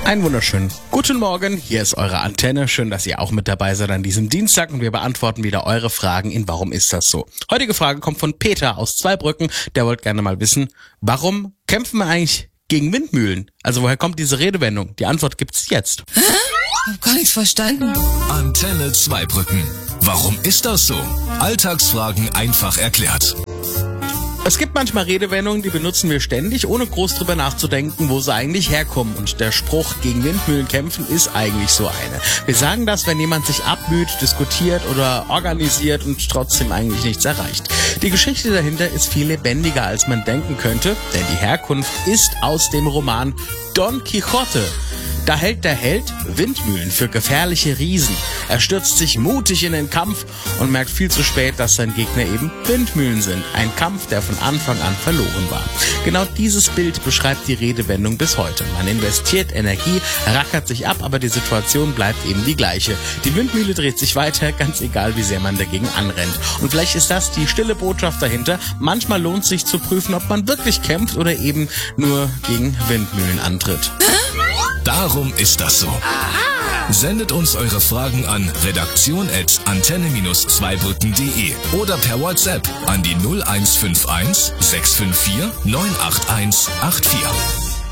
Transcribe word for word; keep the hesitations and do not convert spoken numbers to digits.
Einen wunderschönen guten Morgen, hier ist eure Antenne. Schön, dass ihr auch mit dabei seid an diesem Dienstag und wir beantworten wieder eure Fragen in Warum ist das so? Heutige Frage kommt von Peter aus Zweibrücken, der wollte gerne mal wissen, warum kämpfen wir eigentlich gegen Windmühlen? Also woher kommt diese Redewendung? Die Antwort gibt's jetzt. Hä? Hab gar nichts verstanden. Antenne Zweibrücken. Warum ist das so? Alltagsfragen einfach erklärt. Es gibt manchmal Redewendungen, die benutzen wir ständig, ohne groß drüber nachzudenken, wo sie eigentlich herkommen. Und der Spruch gegen Windmühlen kämpfen ist eigentlich so eine. Wir sagen das, wenn jemand sich abmüht, diskutiert oder organisiert und trotzdem eigentlich nichts erreicht. Die Geschichte dahinter ist viel lebendiger, als man denken könnte, denn die Herkunft ist aus dem Roman Don Quixote. Da hält der Held Windmühlen für gefährliche Riesen. Er stürzt sich mutig in den Kampf und merkt viel zu spät, dass sein Gegner eben Windmühlen sind. Ein Kampf, der von Anfang an verloren war. Genau dieses Bild beschreibt die Redewendung bis heute. Man investiert Energie, rackert sich ab, aber die Situation bleibt eben die gleiche. Die Windmühle dreht sich weiter, ganz egal wie sehr man dagegen anrennt. Und vielleicht ist das die stille Botschaft dahinter. Manchmal lohnt es sich zu prüfen, ob man wirklich kämpft oder eben nur gegen Windmühlen antritt. Darum ist das so. Sendet uns eure Fragen an redaktion at antenne zweibrücken punkt de oder per WhatsApp an die null eins fünf eins sechs fünf vier neun acht eins acht vier.